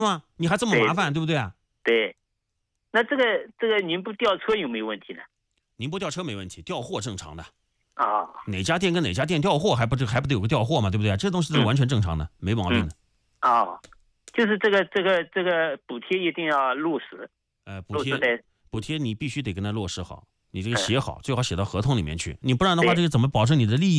是吧？你还这么麻烦，对不对啊？ 对，那这个您不调车有没有问题呢？ 您不调车没问题，调货正常的。 啊， 哪家店跟哪家店调货还不得有个调货嘛，对不对？这东西都是完全正常的，没毛病的。 就是这个补贴一定要落实。 补贴你必须得跟他落实好，你这个写好，最好写到合同里面去，你不然的话，这个怎么保证你的利益？